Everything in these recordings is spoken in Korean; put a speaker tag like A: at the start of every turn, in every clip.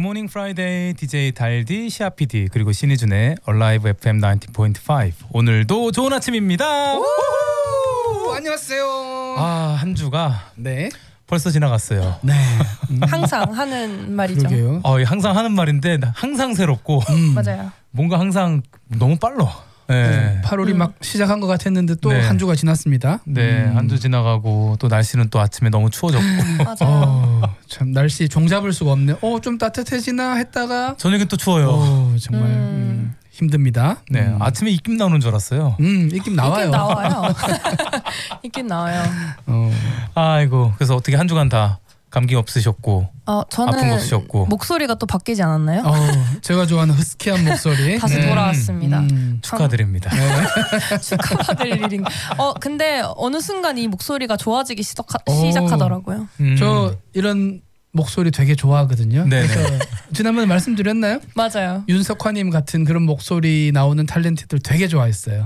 A: 굿모닝 프라이데이 DJ 달디 시아 PD 그리고 신희준의 얼라이브 FM 90.5 오늘도 좋은 아침입니다.
B: 안녕하세요.
A: 아, 한 주가
B: 네.
A: 벌써 지나갔어요.
B: 네.
C: 항상 하는 말이죠.
B: 그러게요.
A: 항상 하는 말인데 항상 새롭고
C: 맞아요.
A: 뭔가 항상 너무 빨라. 네.
B: 8월이 막 시작한 것 같았는데 또
A: 네.
B: 한 주가 지났습니다.
A: 네, 한 주 지나가고 또 날씨는 또 아침에 너무 추워졌고
C: 맞아요.
B: 참 날씨 종잡을 수가 없네. 좀 따뜻해지나 했다가
A: 저녁엔 또 추워요.
B: 정말 힘듭니다.
A: 네, 아침에 입김 나오는 줄 알았어요.
B: 입김 나와요.
C: 있긴 나와요. 있긴 나와요.
A: 아이고, 그래서 어떻게 한 주간 다 감기 없으셨고
C: 저는
A: 아픈 거 없으셨고
C: 목소리가 또 바뀌지 않았나요?
B: 제가 좋아하는 흐스키한 목소리
C: 다시 돌아왔습니다.
A: 축하드립니다.
C: 축하받을 일인. 근데 어느 순간 이 목소리가 좋아지기 시작하더라고요.
B: 저 이런 목소리 되게 좋아하거든요.
A: 네네.
B: 그래서 지난번에 말씀드렸나요?
C: 맞아요.
B: 윤석화님 같은 그런 목소리 나오는 탤런트들 되게 좋아했어요.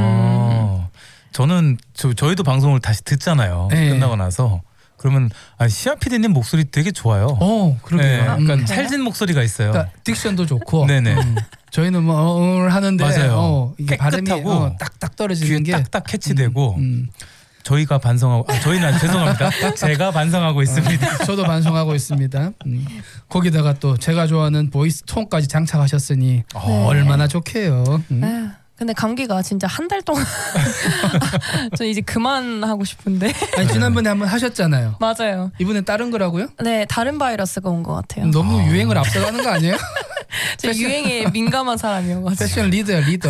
A: 저는 저희도 방송을 다시 듣잖아요.
B: 네.
A: 끝나고 나서 그러면 시아 PD님 목소리 되게 좋아요.
B: 그러게요.
A: 네, 약간 찰진 목소리가 있어요.
B: 그러니까 딕션도 좋고.
A: 네네.
B: 저희는 뭐 하는데
A: 맞아요.
B: 이게 발음이
A: 깨끗하고
B: 딱딱 떨어지는 게
A: 딱딱 캐치되고 저희가 반성하고 저희는 죄송합니다. 제가 반성하고 있습니다.
B: 저도 반성하고 있습니다. 거기다가 또 제가 좋아하는 보이스 톤까지 장착하셨으니 얼마나 좋게요.
C: 근데 감기가 진짜 한 달 동안 저 이제 그만하고 싶은데.
B: 아니 지난번에 한번 하셨잖아요.
C: 맞아요.
B: 이번엔 다른 거라고요?
C: 네, 다른 바이러스가 온 것 같아요.
B: 너무 유행을 앞서가는 거 아니에요?
C: 저 유행에 민감한 사람이어가지고.
B: 패션 리더야 리더.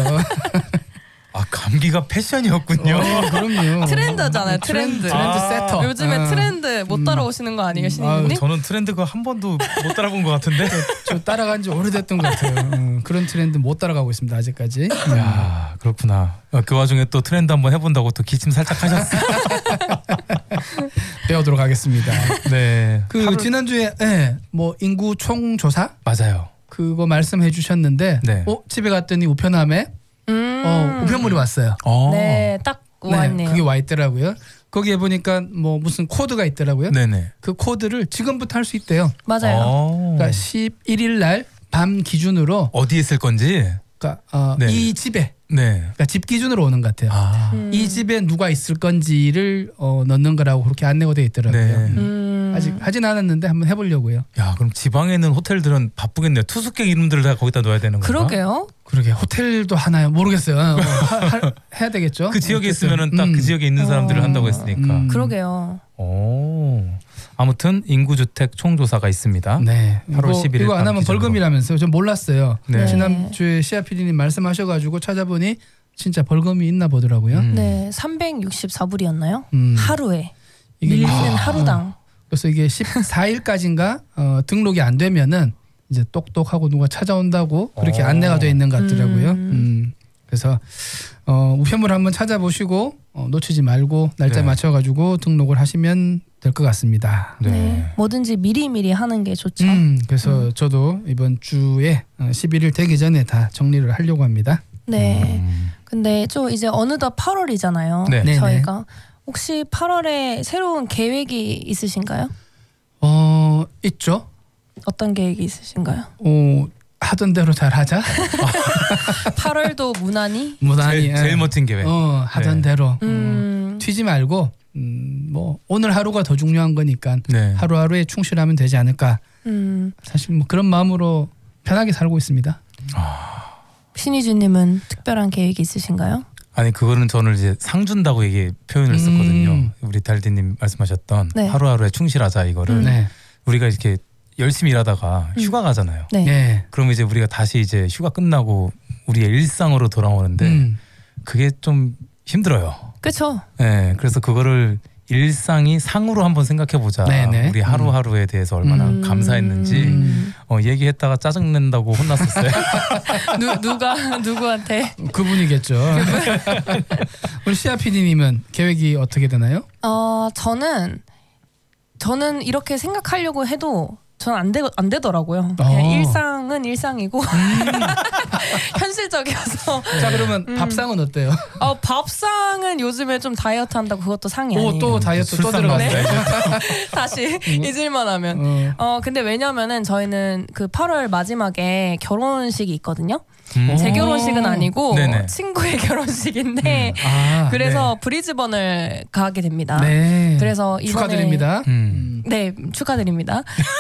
A: 감기가 패션이었군요.
B: 그럼요.
C: 트렌드잖아요. 트렌드
B: 세터.
C: 요즘에 트렌드 못 따라오시는 거 아니에요, 신인님?
A: 저는 트렌드가 한 번도 못 따라본 것 같은데.
B: 저 따라간 지 오래됐던 것 같아요. 그런 트렌드 못 따라가고 있습니다 아직까지.
A: 야, 그렇구나. 그 와중에 또 트렌드 한번 해본다고 또 기침 살짝 하셨어요.
B: 배우도록 하겠습니다.
A: 네.
B: 지난주에 뭐 인구 총조사
A: 맞아요.
B: 그거 말씀해 주셨는데
A: 네.
B: 집에 갔더니 우편함에 우편물이 왔어요.
C: 네, 딱 왔네요.
B: 그게 와 있더라고요. 거기에 보니까 뭐 무슨 코드가 있더라고요.
A: 네네.
B: 그 코드를 지금부터 할 수 있대요.
C: 맞아요.
B: 그러니까 11일 날 밤 기준으로
A: 어디에 쓸 건지.
B: 그러니까
A: 네.
B: 이 집에
A: 네.
B: 그러니까 집 기준으로 오는 것 같아요. 이 집에 누가 있을 건지를 넣는 거라고 그렇게 안내가 돼 있더라고요.
A: 네.
B: 아직 하진 않았는데 한번 해보려고요.
A: 야, 그럼 지방에 있는 호텔들은 바쁘겠네요. 투숙객 이름들을 다 거기다 넣어야 되는 건가?
C: 그러게요.
B: 그러게 호텔도 하나요? 모르겠어요. 해야 되겠죠.
A: 그 지역에 있으면은 딱 그 지역에 있는 사람들을 한다고 했으니까.
C: 그러게요.
A: 아무튼 인구주택 총조사가 있습니다.
B: 네.
A: 8월 11일
B: 이거 안 하면 벌금이라면서요. 전 몰랐어요.
A: 네.
B: 지난주에 시아 PD님 말씀하셔가지고 찾아보니 진짜 벌금이 있나 보더라고요.
C: 네, 364불이었나요? 하루에.
B: 이게
C: 밀리는 하루당.
B: 그래서 이게 14일까지인가 등록이 안 되면은 이제 똑똑하고 누가 찾아온다고 그렇게 안내가 돼 있는 것 같더라고요. 그래서 우편물 한번 찾아보시고 놓치지 말고 날짜
A: 네.
B: 맞춰가지고 등록을 하시면 될 것 같습니다.
C: 네. 뭐든지 미리미리 하는 게 좋죠.
B: 그래서 저도 이번 주에 11일 되기 전에 다 정리를 하려고 합니다.
C: 네. 근데 좀 이제 어느덧 8월이잖아요.
A: 네.
C: 저희가 혹시 8월에 새로운 계획이 있으신가요?
B: 있죠.
C: 어떤 계획이 있으신가요?
B: 하던 대로 잘 하자.
C: 8월도 무난히?
B: 무난히
A: 제일 멋진 계획.
B: 하던
A: 네.
B: 대로 튀지 말고 뭐 오늘 하루가 더 중요한 거니까
A: 네.
B: 하루하루에 충실하면 되지 않을까. 사실 뭐 그런 마음으로 편하게 살고 있습니다.
C: 신희준님은 특별한 계획이 있으신가요?
A: 아니 그거는 저는 이제 상 준다고 표현을 썼거든요. 우리 달디님 말씀하셨던
C: 네.
A: 하루하루에 충실하자 이거를
B: 네.
A: 우리가 이렇게 열심히 일하다가 휴가 가잖아요.
C: 네.
B: 네.
A: 그럼 이제 우리가 다시 이제 휴가 끝나고 우리의 일상으로 돌아오는데 그게 좀 힘들어요.
C: 그렇죠.
A: 네, 그래서 그거를 일상이 상으로 한번 생각해 보자.
B: 네네.
A: 우리 하루하루에 대해서 얼마나 감사했는지 얘기했다가 짜증 낸다고 혼났었어요.
C: 누구한테?
B: 그분이겠죠. 우리 시아 PD님은 계획이 어떻게 되나요?
C: 저는 이렇게 생각하려고 해도 저는 안 되더라고요. 그냥 일상은 일상이고 현실적이어서.
B: 자 그러면 밥상은 어때요?
C: 밥상은 요즘에 좀 다이어트 한다고 그것도 상이 아니에요.
B: 또 다이어트 또 들어갔어요.
C: 다시 잊을만 하면. 근데 왜냐면은 저희는 그 8월 마지막에 결혼식이 있거든요. 제 결혼식은 아니고
A: 네네.
C: 친구의 결혼식인데 그래서 브리즈번을 가게 됩니다.
B: 네.
C: 그래서 이번에
B: 축하드립니다.
C: 네, 축하드립니다.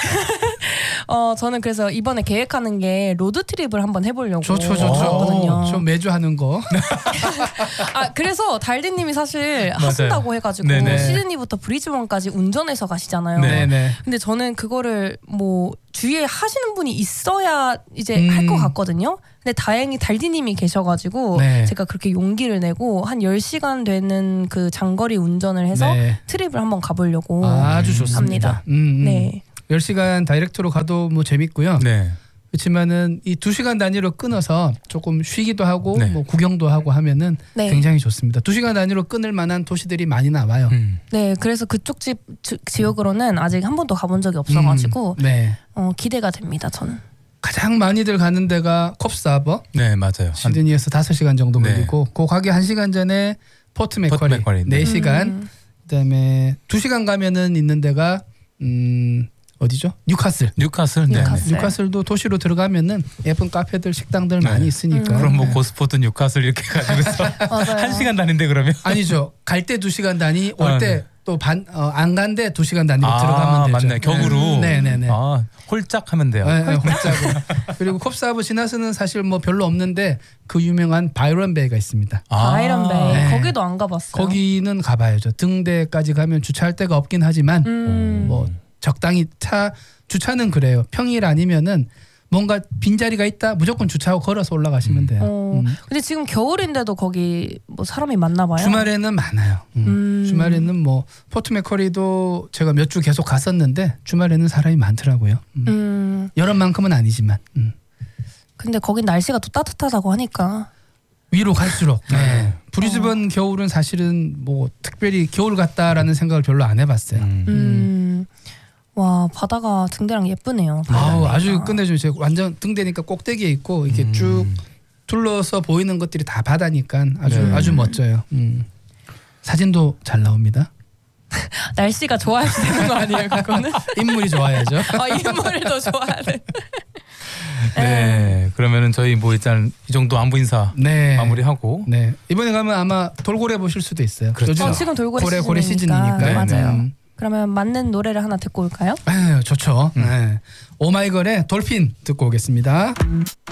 C: 저는 그래서 이번에 계획하는 게 로드 트립을 한번 해보려고 하거든요.
B: 저 매주 하는 거.
C: 그래서 달디님이 사실 하신다고 해가지고
A: 네네.
C: 시드니부터 브리즈번까지 운전해서 가시잖아요.
B: 네네.
C: 근데 저는 그거를 뭐 주위에 하시는 분이 있어야 이제 할 것 같거든요. 근데 다행히 달디님이 계셔가지고
B: 네.
C: 제가 그렇게 용기를 내고 한 10시간 되는 그 장거리 운전을 해서
B: 네.
C: 트립을 한번 가보려고
B: 아주 좋습니다.
C: 네.
B: 10시간 다이렉트로 가도 뭐 재밌고요.
A: 네.
B: 그렇지만은 이 2시간 단위로 끊어서 조금 쉬기도 하고
A: 네.
B: 뭐 구경도 하고 하면은
C: 네.
B: 굉장히 좋습니다. 2시간 단위로 끊을 만한 도시들이 많이 나와요.
C: 네, 그래서 그쪽 지역으로는 아직 한 번도 가본 적이 없어가지고
B: 네.
C: 기대가 됩니다. 저는.
B: 가장 많이들 가는 데가 콥스하버.
A: 네, 맞아요.
B: 시드니에서 5시간 정도
A: 네.
B: 걸리고 그 가기 1시간 전에 포트 맥쿼리
A: 네.
B: 4시간. 그다음에 2시간 가면은 있는 데가 어디죠? 뉴카슬.
A: 뉴카슬. 네.
B: 뉴카슬도 도시로 들어가면은 예쁜 카페들, 식당들 많이 있으니까.
A: 그럼 뭐 고스포드 뉴카슬 이렇게 가지고서
C: 맞아요.
A: 1시간 다닌데 그러면?
B: 아니죠. 갈 때 2시간 단위, 올 때 또 안 간데 2시간 단위로 들어가면 되죠.
A: 맞네. 격으로.
B: 네네네.
A: 홀짝 하면 돼요.
B: 네, 홀짝으로. 그리고 콥스하버 지나서는 사실 뭐 별로 없는데 그 유명한 바이런 베이가 있습니다.
C: 바이런 베이.
B: 네.
C: 거기도 안 가봤어요.
B: 거기는 가봐야죠. 등대까지 가면 주차할 데가 없긴 하지만 뭐 적당히 주차는 그래요. 평일 아니면은 뭔가 빈자리가 있다 무조건 주차하고 걸어서 올라가시면 돼요.
C: 근데 지금 겨울인데도 거기 뭐 사람이 많나 봐요.
B: 주말에는 많아요. 주말에는 뭐 포트 맥쿼리도 제가 몇 주 계속 갔었는데 주말에는 사람이 많더라고요. 여름만큼은 아니지만.
C: 근데 거긴 날씨가 또 따뜻하다고 하니까.
B: 위로 갈수록. 네. 브리즈번 겨울은 사실은 뭐 특별히 겨울 같다라는 생각을 별로 안 해봤어요.
C: 와, 바다가 등대랑 예쁘네요.
B: 아주 끝내주면 제가 완전 등대니까 꼭대기에 있고 이렇게 쭉 둘러서 보이는 것들이 다 바다니까 아주 멋져요. 사진도 잘 나옵니다.
C: 날씨가 좋아야 되는 거 아니에요, 그거는?
B: 인물이 좋아야죠.
C: 인물도 좋아야 돼.
A: 네, 그러면은 저희 뭐 일단 이 정도 안부 인사 마무리하고.
B: 네, 이번에 가면 아마 돌고래 보실 수도 있어요.
A: 그렇죠.
B: 요즘
C: 지금 돌고래
B: 고래 시즌이니까.
A: 네,
C: 맞아요. 그러면 맞는 노래를 하나 듣고 올까요?
B: 좋죠. 오마이걸의 돌핀 듣고 오겠습니다.